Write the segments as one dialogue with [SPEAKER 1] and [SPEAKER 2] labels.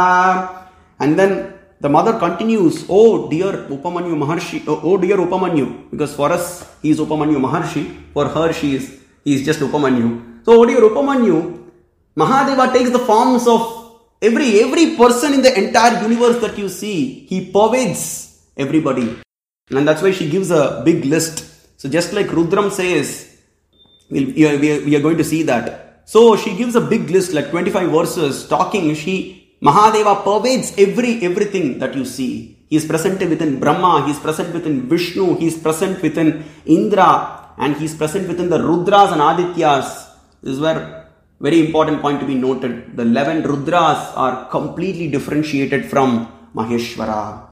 [SPEAKER 1] And then the mother continues, oh dear Upamanyu Maharshi, oh dear Upamanyu, because for us he is Upamanyu Maharshi, for her he is just Upamanyu. So oh dear Upamanyu, Mahadeva takes the forms of every person in the entire universe that you see. He pervades everybody. And that's why she gives a big list. So just like Rudram says, we are going to see that. So she gives a big list, like 25 verses, talking. Mahadeva pervades everything that you see. He is present within Brahma, he is present within Vishnu, he is present within Indra, and he is present within the Rudras and Adityas. This is where very important point to be noted. The 11 Rudras are completely differentiated from Maheshwara.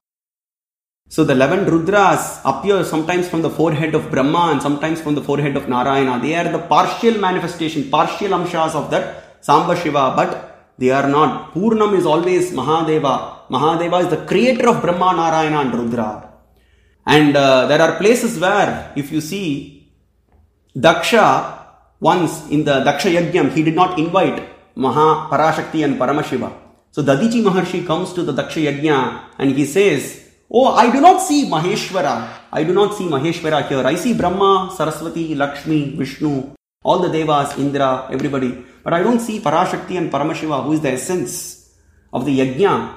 [SPEAKER 1] So the 11 Rudras appear sometimes from the forehead of Brahma and sometimes from the forehead of Narayana. They are the partial manifestation, partial amshas of that Samba Shiva, but they are not. Purnam is always Mahadeva. Mahadeva is the creator of Brahma, Narayana and Rudra. And there are places where, if you see, Daksha, once in the Daksha Yajnam, he did not invite Parashakti and Paramashiva. So Dadichi Maharshi comes to the Daksha Yajna and he says, oh, I do not see Maheshwara. I do not see Maheshwara here. I see Brahma, Saraswati, Lakshmi, Vishnu, all the Devas, Indra, everybody. But I don't see Parashakti and Paramashiva, who is the essence of the Yajna.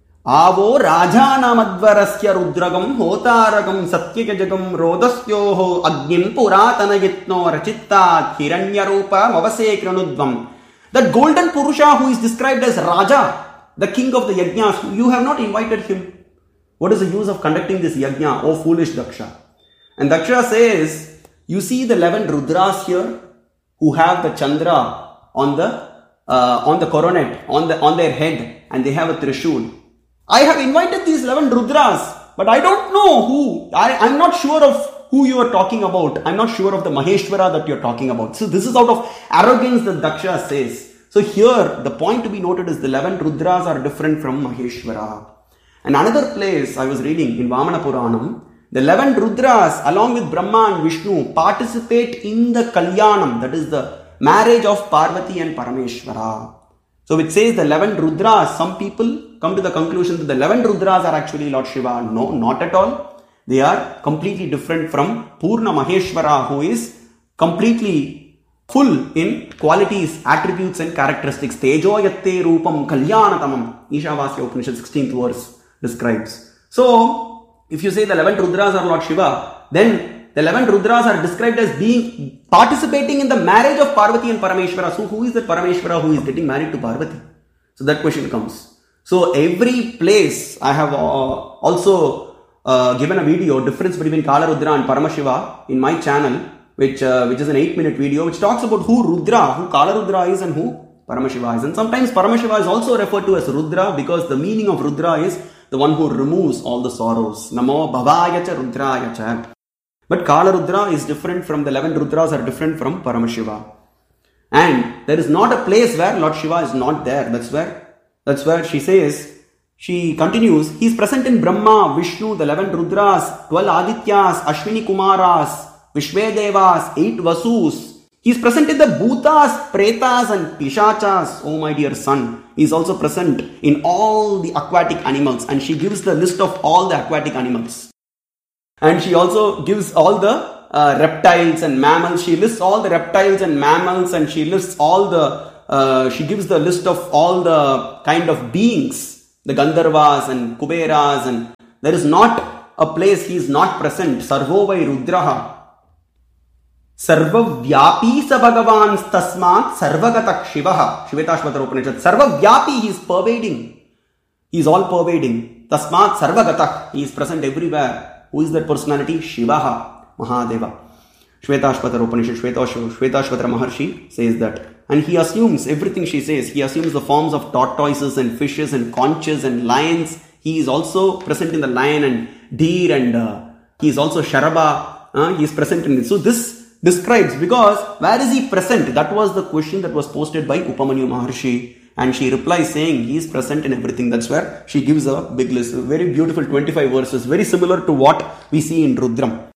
[SPEAKER 1] Avo Rajanamadvarasya Rudragam Hotaragam Satyajagam Rodasyoho Agnim Puratana Yitno Rachitta Hiranyarupa Mavase Kranudvam. That golden Purusha who is described as Raja, the king of the Yajnas, you have not invited him. What is the use of conducting this Yajna, O foolish Daksha? And Daksha says, you see the 11 Rudras here who have the Chandra on the coronet, on their head, and they have a Trishul. I have invited these 11 Rudras, but I don't know who. I'm not sure of who you are talking about. I'm not sure of the Maheshwara that you're talking about. So this is out of arrogance that Daksha says. So here, the point to be noted is the 11 Rudras are different from Maheshwara. And another place I was reading in Vamana Puranam, the 11 Rudras along with Brahma and Vishnu participate in the Kalyanam, that is the marriage of Parvati and Parameshwara. So it says the 11 Rudras, some people come to the conclusion that the 11 Rudras are actually Lord Shiva. No, not at all. They are completely different from Purna Maheshwara, who is completely full in qualities, attributes and characteristics. Tejo yatte rupam kalyanatamam. Ishavasya Upanishad 16th verse describes. So, if you say the 11 Rudras are Lord Shiva, then the 11 Rudras are described as being participating in the marriage of Parvati and Parameshwara. So, who is the Parameshwara who is getting married to Parvati? So, that question comes. So, every place I have also given a video, difference between Kala Rudra and Paramashiva in my channel, which is an 8-minute video, which talks about who Rudra, who Kala Rudra is and who Paramashiva is. And sometimes Paramashiva is also referred to as Rudra because the meaning of Rudra is the one who removes all the sorrows. Namo Bhavaya cha Rudraya cha. But Kala Rudra is different from the 11 Rudras are different from Paramashiva. And there is not a place where Lord Shiva is not there. That's where she says, she continues, he is present in Brahma, Vishnu, the 11 Rudras, 12 Adityas, Ashwini Kumaras, Vishvedevas, 8 Vasus. He is present in the Bhutas, Pretas and Pishachas. Oh my dear son. He is also present in all the aquatic animals. And she gives the list of all the aquatic animals. And she also gives all the reptiles and mammals. She lists all the reptiles and mammals and she lists all the, she gives the list of all the kind of beings, the Gandharvas and Kuberas, and there is not a place he is not present. Sarvovai Rudraha. Sarva Vyapi sa Bhagavan Tasmat Sarvagatak Shivaha. Shvetashvatara Upanishad. Sarva Vyapi, he is pervading. He is all pervading. Tasmat Sarvagatak, he is present everywhere. Who is that personality? Shivaha, Mahadeva. Shvetashvatara Upanishad, Shvetashvatara Maharshi says that. And he assumes everything she says. He assumes the forms of tortoises and fishes and conches and lions. He is also present in the lion and deer and he is also Sharaba. He is present in this. So this describes, because where is he present? That was the question that was posted by Upamanyu Maharshi. And she replies saying he is present in everything. That's where she gives a big list. Very beautiful 25 verses. Very similar to what we see in Rudram.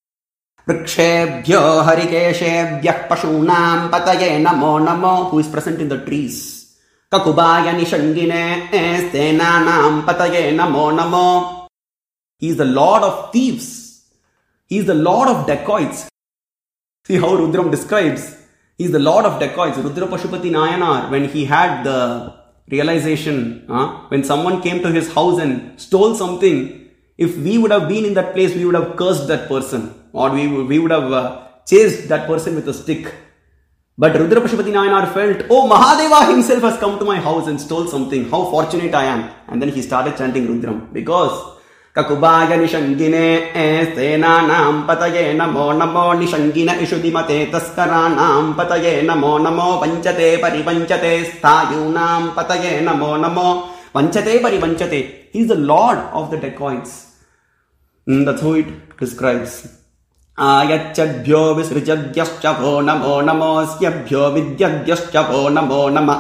[SPEAKER 1] Vrikshebhyo harikeshebhyah pashunam pataye namo namo. Who is present in the trees. Kakubaya Nishangine Stenanam Pataye Namo Namo. He is the lord of thieves. He is the lord of dacoits. See how Rudram describes. He is the lord of dacoits. Rudra Pashupati Nayanar, when he had the realization, when someone came to his house and stole something, if we would have been in that place, we would have cursed that person, or we would have chased that person with a stick. But Rudra Pashupati Nayanar felt, oh, Mahadeva himself has come to my house and stole something. How fortunate I am. And then he started chanting Rudram. Because Kakubaya Nishangine Stenanam Pataye Namo Namo Nishangina Ishudimate Taskaranam Pataye Namo Namo Panchate Paripanchate Stayunam Pataye Namo Namo Panchate Paripanchate. He is the lord of the dacoits. That's how it describes. Ayachadbhyo visrijadhyascha vo namo namosyabhyo vidyadhyascha vo namo nama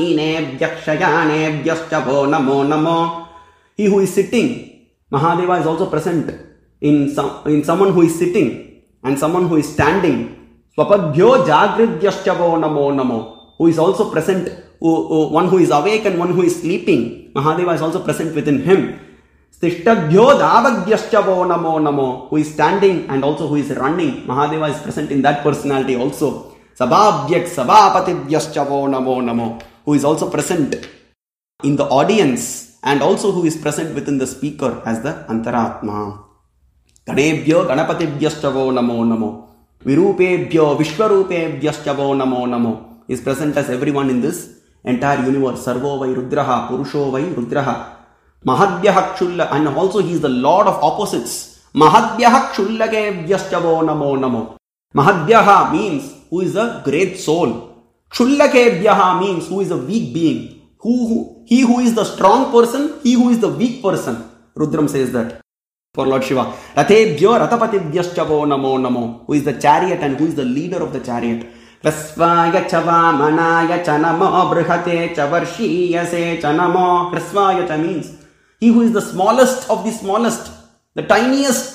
[SPEAKER 1] asinebhyakshayanebhyascha vo namo namo. He who is sitting, Mahadeva is also present in someone who is sitting and someone who is standing. Swapadbhyo jagridhyascha vo namo namo. Who is also present, one who is awake and one who is sleeping. Mahadeva is also present within him. Tishtadbhyo davadhyascha vo namo namo. Who is standing and also who is running. Mahadeva is present in that personality also. Sabhabhyak sabhapatibhyascha vo namo namo. Who is also present in the audience and also who is present within the speaker as the Antaratma. Ganebhyo ganapatibhyascha vo namo namo. Virupebhyo vishwarupebhyascha vo namo namo. Is present as everyone in this entire universe. Sarvo vai rudraha, purusho vai rudraha. Mahadhyah Kshulla, and also he is the lord of opposites. Mahadhyah Kshullakebhyascha vo namo namo. Mahadhyah means who is a great soul. Kshullakebhyah means who is a weak being. He who is the strong person, he who is the weak person. Rudram says that for Lord Shiva. Ratebhyo ratapatibhyascha vo namo namo. Who is the chariot and who is the leader of the chariot. Hrasvaya cha vamanaya cha namo brihate cha varshiyase cha namo. Hrasvaya cha means he who is the smallest of the smallest, the tiniest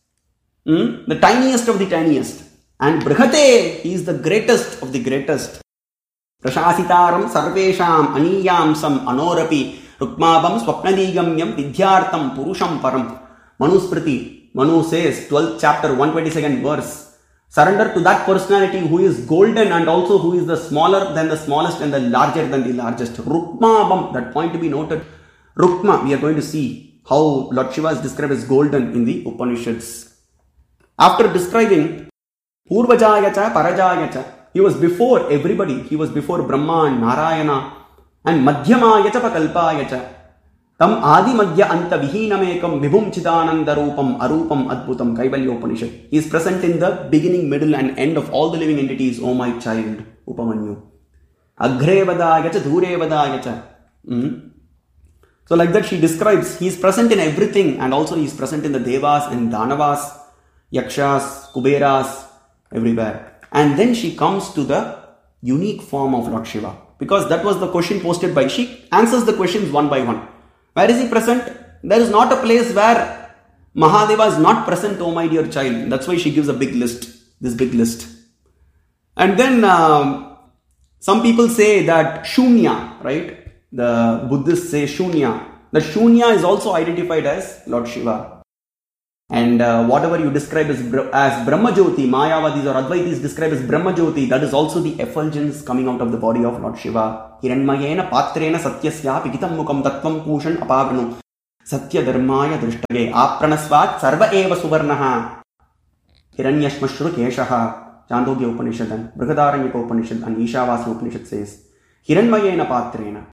[SPEAKER 1] of the tiniest. And Brihate, he is the greatest of the greatest. Prashasitaram sarvesham aniyam sam anorapi rukmabam swapnadigamyam vidyartam purusham param. Manusmriti, Manu says, 12th chapter, 122nd verse. Surrender to that personality who is golden and also who is the smaller than the smallest and the larger than the largest. Rukmabam, that point to be noted. Rukma, we are going to see how Lord Shiva is described as golden in the Upanishads. After describing Purvajayacha, Parajayacha, he was before everybody. He was before Brahma and Narayana and Madhyamayacha Pakalpayacha. Tam Adi Madhya Anta Vihinamekam Vibhum Chidananda Rupam Arupam Adbhutam Kaivalya Upanishad. He is present in the beginning, middle and end of all the living entities, O my child, Upamanyu. Agre Vadayacha, Dhure Vadayacha. So like that she describes, he is present in everything and also he is present in the Devas and Danavas, Yakshas, Kuberas, everywhere. And then she comes to the unique form of Lord Shiva. Because that was the question posted by, she answers the questions one by one. Where is he present? There is not a place where Mahadeva is not present, oh my dear child. That's why she gives a big list, this big list. And then some people say that Shunya, right? The Buddhists say Shunya. The Shunya is also identified as Lord Shiva. And whatever you describe as Brahmajyoti, Mayavadis or Advaitis describe as Brahmajyoti, that is also the effulgence coming out of the body of Lord Shiva. Hiranmayena patrena satyasya pigitam mukam tattvam kushan apavanu satya dharmaya drishtage apranasvat sarva eva suvarnaha hiranyashmashru keshaha. Chandogya Upanishad and Brihadaranyaka Upanishad and Ishavasya Upanishad says Hiranmayena patrena.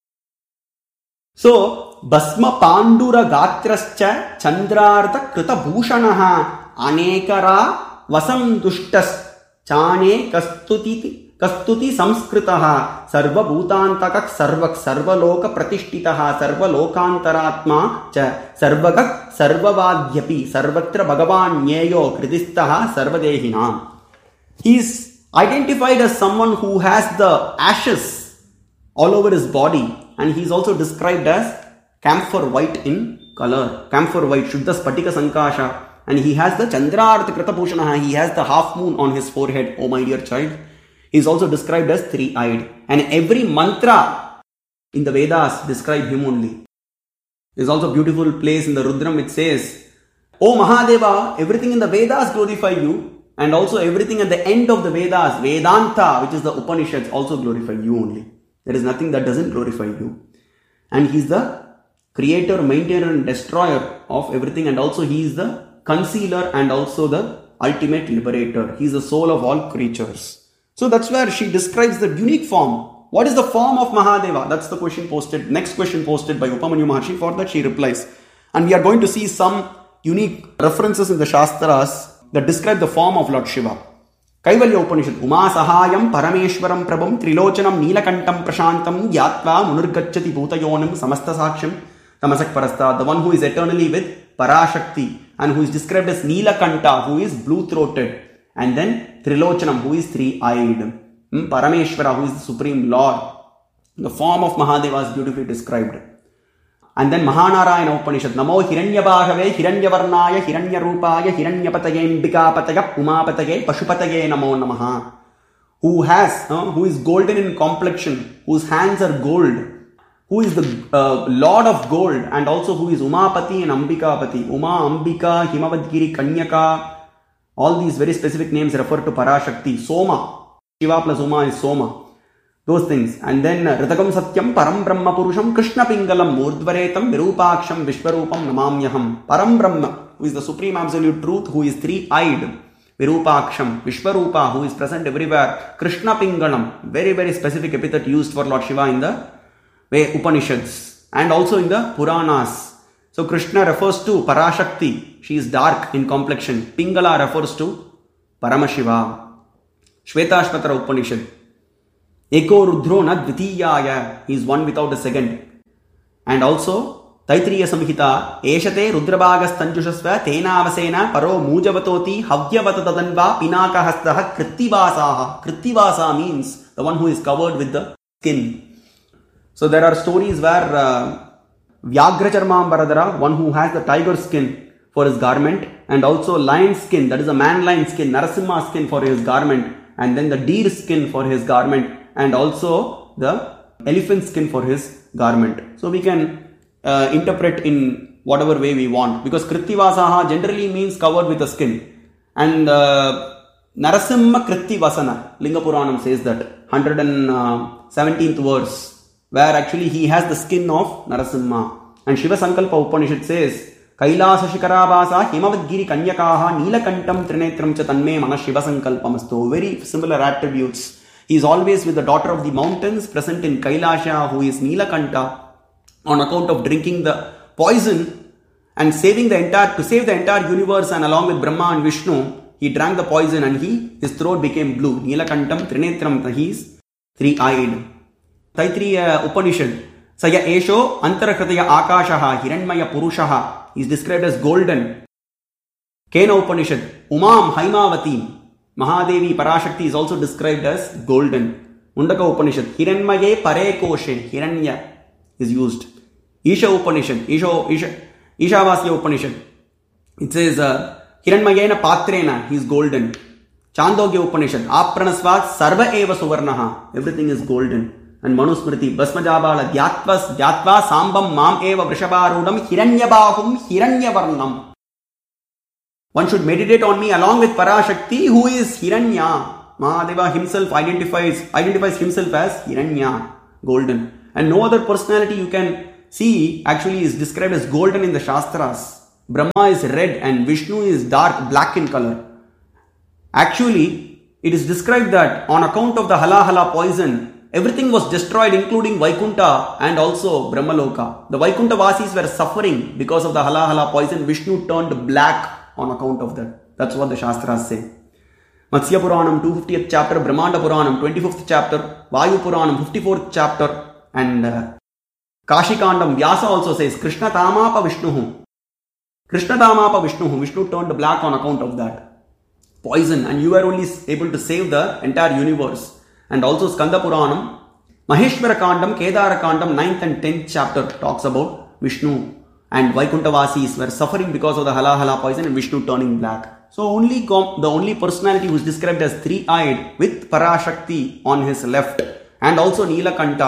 [SPEAKER 1] So, Basma Pandura Gatrascha Chandrartha Krita Bhushanaha Anekara Vasam Dushtas Chane Kastuti Samskritaha Sarva Bhutantakak Sarvak Sarva Loka Pratishtitaha Sarva Lokantaratma Cha Sarvakak Sarvavadhyapi Sarvatra Bhagavan Nyeyo Kritistaha Sarvadehinam. He is identified as someone who has the ashes all over his body. And he is also described as camphor white in color. Camphor white, Shuddha Spatika Sankasha. And he has the Chandrartha Krita Bhushanaha. He has the half moon on his forehead, oh my dear child. He is also described as three-eyed. And every mantra in the Vedas describe him only. There's also a beautiful place in the Rudram which says, O Mahadeva, everything in the Vedas glorify you, and also everything at the end of the Vedas, Vedanta, which is the Upanishads, also glorify you only. There is nothing that doesn't glorify you. And He is the creator, maintainer and destroyer of everything, and also He is the concealer and also the ultimate liberator. He is the soul of all creatures. So that's where she describes the unique form. What is the form of Mahadeva? That's the question posted. Next question posted by Upamanyu Maharshi. For that she replies. And we are going to see some unique references in the Shastras that describe the form of Lord Shiva. Kaivalya Upanishad. Uma Sahayam Parameshwaram Prabham Trilochanam Neelakantam Prashantam Gyatva Munurgacchati Bhutayonam Samasta Saksham Tamasak Parastha. The one who is eternally with Parashakti and who is described as Neelakanta, who is blue-throated. And then Trilochanam, who is three-eyed. Parameshwara, who is the Supreme Lord. The form of Mahadeva is beautifully described. And then Mahanarayana Upanishad. Namo Hiranyabhagave, Hiranyavarnaya, Hiranyarupaya, Hiranyapataye, Mbikapataya, Umapataye, Pashupataye Namo Namaha. Who is golden in complexion, whose hands are gold, who is the Lord of gold, and also who is Umapati and Ambikapati. Uma, Ambika, Himavadgiri, Kanyaka. All these very specific names refer to Parashakti. Soma. Shiva plus Uma is Soma. Those things. And then Ritakam Satyam Param Brahma Purusham Krishna Pingalam Murdvaretam Virupaksham Vishwarupam Namamyaham. Param Brahma, who is the Supreme Absolute Truth, who is three-eyed. Virupaksham, Vishwarupa, who is present everywhere. Krishna Pingalam, very very specific epithet used for Lord Shiva in the Upanishads and also in the Puranas. So Krishna refers to Parashakti. She is dark in complexion. Pingala refers to Paramashiva. Shvetashvatara Upanishad. Eko Rudro na Dvitiyaya. He is one without a second. And also Taitriya Samhita. Eshate Rudrabhagas Tanjushasva Tenavasena Paro Mujavatoti Havyavatadanva Pinaka Hastaha Krittivasaha. Krittivasa means the one who is covered with the skin. So there are stories where Vyagracharmambaradara, one who has the tiger skin for his garment, and also lion skin, that is a man lion skin, Narasimha skin for his garment, and then the deer skin for his garment, and also the elephant skin for his garment. So we can interpret in whatever way we want, because Krittivasaha generally means covered with a skin. And Narasimha Krittivasana, Linga Puranam says that, 117th verse, where actually he has the skin of Narasimha. And Shiva Sankalpa Upanishad says, Kailasa Shikarabhasa Himavadgiri Kanyakaha Neelakantam Trinetram Chatanme Mana Shiva Sankalpamasto. Very similar attributes. He is always with the daughter of the mountains, present in Kailasha, who is Neelakanta, on account of drinking the poison and to save the entire universe, and along with Brahma and Vishnu, he drank the poison and his throat became blue. Neelakantam Trinetram, he is three-eyed. Taitriya Upanishad. Saya Esho Antarakrataya Akashaha Hiranmaya Purushaha. He is described as golden. Kena Upanishad. Umam Haimavati. Mahadevi Parashakti is also described as golden. Mundaka Upanishad. Hiranmaye Pare Koshe. Hiranya is used. Isha Upanishad. Ishavasya Upanishad. It says Hiranmayena Patrena. He is golden. Chandogya Upanishad. Apranasvat Sarva Eva Suvarnaha. Everything is golden. And Manusmriti, Basmajabala, Dyatva, Sambam, Mam Eva, Vrishabharudam, Hiranyabahum, Hiranyavarnam. One should meditate on me along with Parashakti, who is Hiranya. Mahadeva himself identifies himself as Hiranya, golden. And no other personality you can see actually is described as golden in the Shastras. Brahma is red and Vishnu is dark, black in color. Actually, it is described that on account of the Hala poison, everything was destroyed, including Vaikunta and also Brahmaloka. The Vaikunta Vasis were suffering because of the Hala poison. Vishnu turned black on account of that. That's what the Shastras say. Matsya Puranam, 250th chapter, Brahmanda Puranam, 25th chapter, Vayu Puranam, 54th chapter, and Kashi Kandam, Vyasa also says, Krishna Tamapa Vishnuhu. Krishna Tamapa Vishnuhu. Vishnu turned black on account of that poison, and you were only able to save the entire universe. And also Skanda Puranam, Maheshwara Kandam, Kedara Kandam, 9th and 10th chapter talks about Vishnu and Vaikuntavasis were suffering because of the Hala poison and Vishnu turning black. So the only personality who is described as three-eyed with Parashakti on his left, and also Neelakanta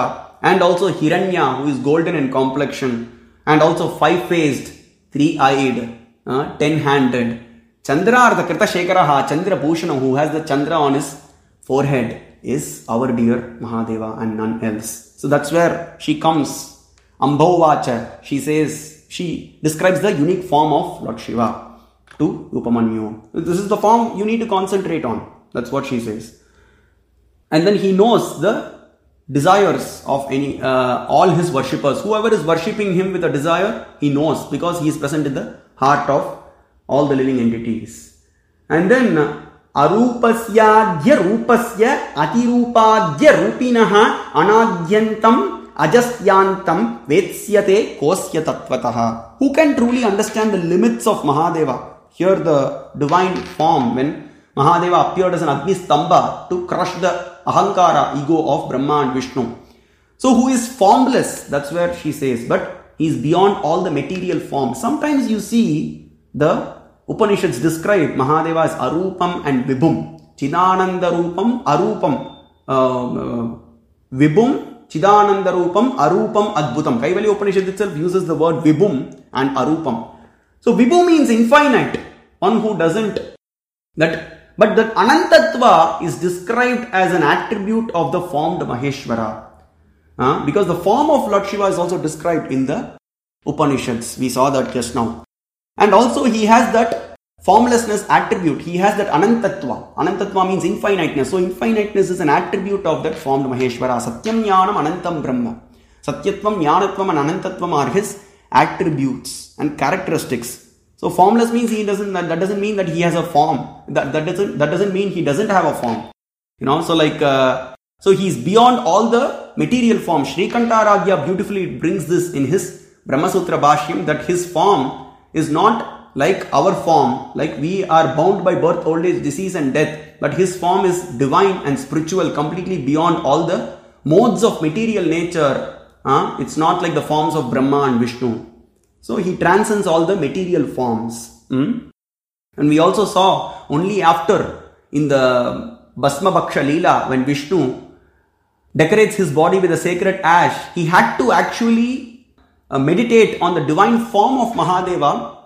[SPEAKER 1] and also Hiranya, who is golden in complexion, and also five-faced, three-eyed, ten-handed. Chandrartha Krita Shekaraha, Chandra Bhushana, who has the Chandra on his forehead, is our dear Mahadeva and none else. So that's where she comes. Ambhovacha, she says, she describes the unique form of Lord Shiva to Upamanyu. This is the form you need to concentrate on. That's what she says. And then he knows the desires of all his worshippers. Whoever is worshipping him with a desire, he knows because he is present in the heart of all the living entities. And then Arupasya Dhya Rupasya Atirupadya Rupinaha Anadyantam Ajasyantam Vetsyate Kosya Tattvataha. Who can truly understand the limits of Mahadeva? Here the divine form, when Mahadeva appeared as an Agni Stamba to crush the Ahankara, ego of Brahma and Vishnu. So who is formless? That's where she says, but he is beyond all the material forms. Sometimes you see the Upanishads describe Mahadeva as Arupam and Vibhum. Chidananda Rupam, Arupam, Vibhum, Chidananda Rupam, Arupam, Adbhutam. Kaivalya Upanishad itself uses the word Vibhum and Arupam. So Vibhu means infinite, one who doesn't, but that Anantatva is described as an attribute of the formed Maheshwara. Because the form of Lord Shiva is also described in the Upanishads. We saw that just now. And also he has that formlessness attribute. He has that Anantatva. Anantatva means infiniteness. So infiniteness is an attribute of that formed Maheshwara. Satyam Jnanam Anantam Brahma. Satyatvam, Jnanatvam and Anantatvam are his attributes and characteristics. So formless means that doesn't mean that he has a form. That doesn't mean he doesn't have a form. So he's beyond all the material form. Srikantaragya beautifully brings this in his Brahma Sutra Bhashyam, that his form is not like our form, like we are bound by birth, old age, disease and death, but his form is divine and spiritual, completely beyond all the modes of material nature. It's not like the forms of Brahma and Vishnu. So he transcends all the material forms. And we also saw only after in the Bhasma Bhaksha Leela, when Vishnu decorates his body with a sacred ash, he had to actually meditate on the divine form of Mahadeva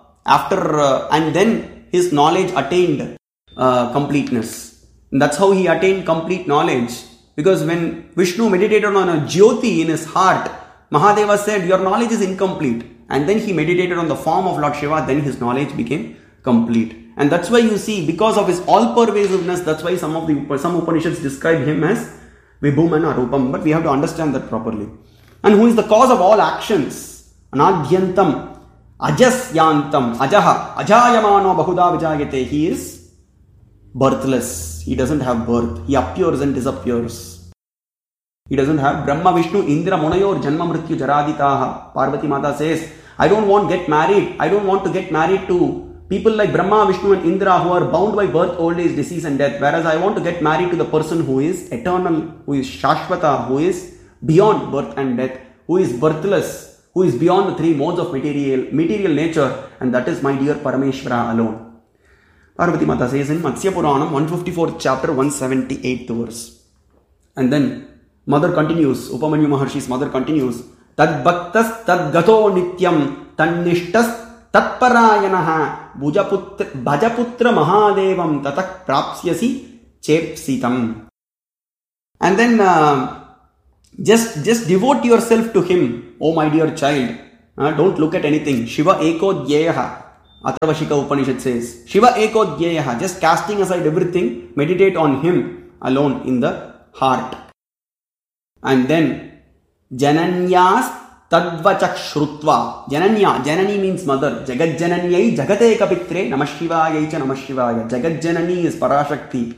[SPEAKER 1] and then his knowledge attained completeness. And that's how he attained complete knowledge. Because when Vishnu meditated on a Jyoti in his heart, Mahadeva said, your knowledge is incomplete. And then he meditated on the form of Lord Shiva, then his knowledge became complete. And that's why you see, because of his all-pervasiveness, that's why some Upanishads describe him as Vibhum and Arupam. But we have to understand that properly. And who is the cause of all actions? Anadhyantam, Ajasyantam, Ajaha, Ajayamano Bahuda Vijayate. He is birthless. He doesn't have birth. He appears and disappears. He doesn't have Brahma, Vishnu, Indra, Munayor, Janma, Mrityu, Jaraditaha. Parvati Mata says, I don't want to get married. I don't want to get married to people like Brahma, Vishnu and Indra who are bound by birth, old age, disease and death. Whereas I want to get married to the person who is eternal, who is Shashvata, who is beyond birth and death, who is birthless, who is beyond the three modes of material nature. And that is my dear Parameshvara alone. Parvati Mata says in Matsya Puranam, 154th chapter, 178th verse. And then Mother continues, Upamanyu Maharshi's mother continues, Tad Bhaktas Tad Gato Nityam Tannishtas Tatparayanaha Bhajaputra Mahadevam Tatak Prapsyasi Chepsitam. And then just devote yourself to him, oh my dear child. Don't look at anything. Shiva Eko Dhyeyaha. Atharvashika Upanishad says, Shiva Eko Dhyeyaha. Just casting aside everything, meditate on him alone in the heart. And then Jananyas Tadvachak Shrutva. Janani means mother. Jagat Jananyai Jagate Kapitre Namashivayai Cha Namashivaya. Jagat Janani is Parashakti.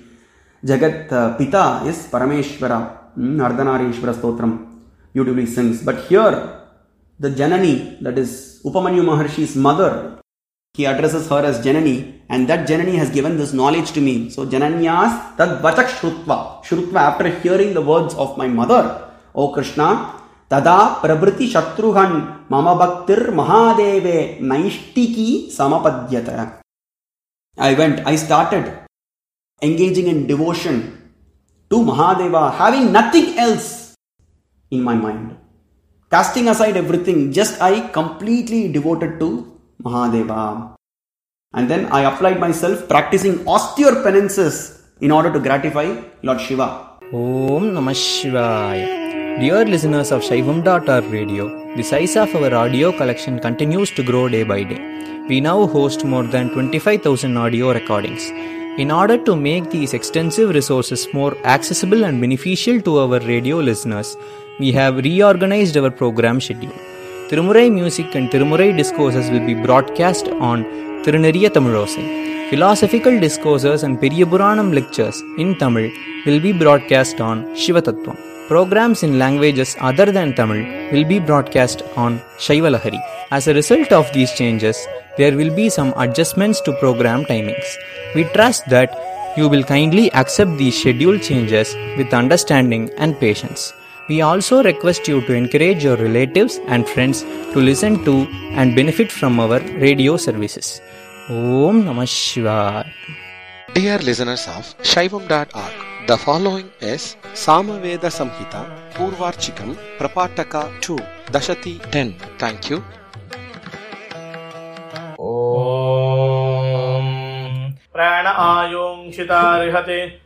[SPEAKER 1] Jagat Pita is Parameshvara. Ardhanarishvara Stotram beautifully sings. But here the Janani, that is Upamanyu Maharshi's mother, he addresses her as Janani, and that Janani has given this knowledge to me. So Jananyas Tadvachak Shrutva. Shrutva, after hearing the words of my mother, O Krishna, Tada Prabriti Shatruhan Mama Bhaktir Mahadeve Naishtiki Samapadyata. I started engaging in devotion to Mahadeva, having nothing else. in my mind. Casting aside everything, just I completely devoted to Mahadeva. And then I applied myself practicing austere penances in order to gratify Lord Shiva.
[SPEAKER 2] Om Namah Shivaya. Dear listeners of Shaivam.org radio, the size of our audio collection continues to grow day by day. We now host more than 25,000 audio recordings. In order to make these extensive resources more accessible and beneficial to our radio listeners, we have reorganized our program schedule. Tirumurai music and Tirumurai discourses will be broadcast on Tiruneriya Tamilosai. Philosophical discourses and Periyapuranam lectures in Tamil will be broadcast on Shivatattvam. Programs in languages other than Tamil will be broadcast on Shaivalahari. As a result of these changes, there will be some adjustments to program timings. We trust that you will kindly accept these schedule changes with understanding and patience. We also request you to encourage your relatives and friends to listen to and benefit from our radio services. Om Namah Shivaya.
[SPEAKER 3] Dear listeners of Shaivam.org, the following is Samaveda Samhita Purvarchikam Prapataka 2 Dashati 10. Thank you.
[SPEAKER 4] Om Prana Ayong Shitarihate